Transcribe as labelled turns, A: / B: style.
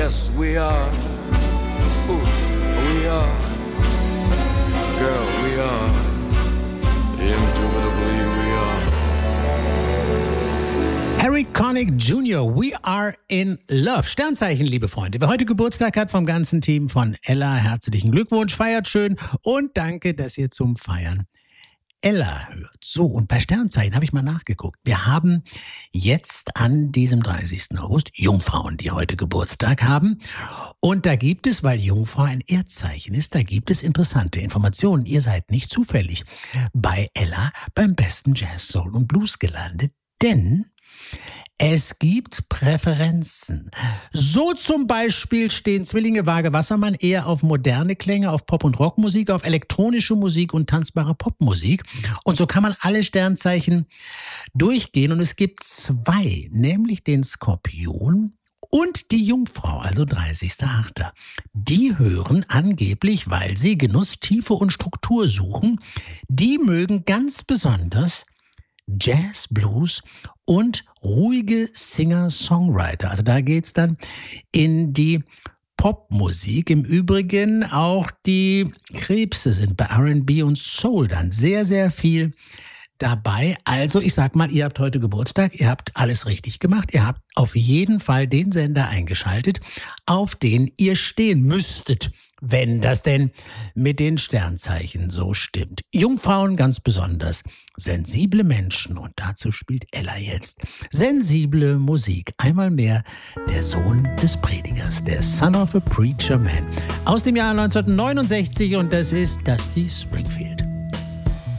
A: Yes, we are. Ooh, we are. Girl, we are. Indubitably we are.
B: Harry Connick Jr., We Are in Love. Sternzeichen, liebe Freunde. Wer heute Geburtstag hat vom ganzen Team von Ella, herzlichen Glückwunsch, feiert schön und danke, dass ihr zum Feiern Ella hört. So, und bei Sternzeichen habe ich mal nachgeguckt. Wir haben jetzt an diesem 30. August Jungfrauen, die heute Geburtstag haben. Und da gibt es, weil Jungfrau ein Erdzeichen ist, da gibt es interessante Informationen. Ihr seid nicht zufällig bei Ella beim besten Jazz, Soul und Blues gelandet, denn es gibt Präferenzen. So zum Beispiel stehen Zwillinge Waage Wassermann eher auf moderne Klänge, auf Pop- und Rockmusik, auf elektronische Musik und tanzbare Popmusik. Und so kann man alle Sternzeichen durchgehen. Und es gibt zwei, nämlich den Skorpion und die Jungfrau, also 30.8. Die hören angeblich, weil sie Genuss, Tiefe und Struktur suchen, die mögen ganz besonders Jazz, Blues und ruhige Singer-Songwriter. Also da geht's dann in die Popmusik. Im Übrigen auch die Krebse sind bei R&B und Soul dann sehr, sehr viel dabei. Also ich sag mal, ihr habt heute Geburtstag, ihr habt alles richtig gemacht. Ihr habt auf jeden Fall den Sender eingeschaltet, auf den ihr stehen müsstet, wenn das denn mit den Sternzeichen so stimmt. Jungfrauen ganz besonders, sensible Menschen, und dazu spielt Ella jetzt sensible Musik. Einmal mehr der Sohn des Predigers, der Son of a Preacher Man, aus dem Jahr 1969, und das ist Dusty Springfield.